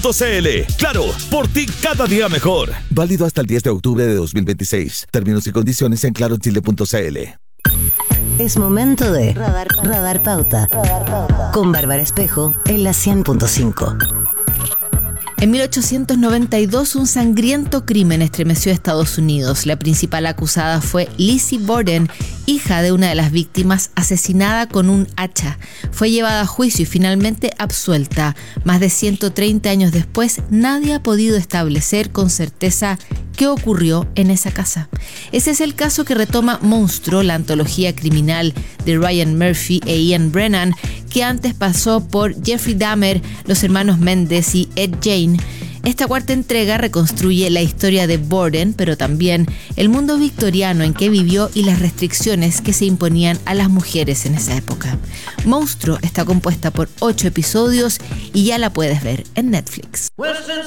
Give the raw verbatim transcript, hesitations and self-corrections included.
punto c l. Claro, por ti cada día mejor. Válido hasta el diez de octubre de dos mil veintiséis. Términos y condiciones en claro chile punto c l. Es momento de Radar, Radar Pauta. Radar Pauta. Con Bárbara Espejo en la cien punto cinco. En mil ochocientos noventa y dos, un sangriento crimen estremeció a Estados Unidos. La principal acusada fue Lizzie Borden, hija de una de las víctimas, asesinada con un hacha. Fue llevada a juicio y finalmente absuelta. Más de ciento treinta años después, nadie ha podido establecer con certeza qué ocurrió en esa casa. Ese es el caso que retoma Monstruo, la antología criminal de Ryan Murphy e Ian Brennan, que antes pasó por Jeffrey Dahmer, los hermanos Mendes y Ed Gein. Esta cuarta entrega reconstruye la historia de Borden, pero también el mundo victoriano en que vivió y las restricciones que se imponían a las mujeres en esa época. Monstruo está compuesta por ocho episodios y ya la puedes ver en Netflix.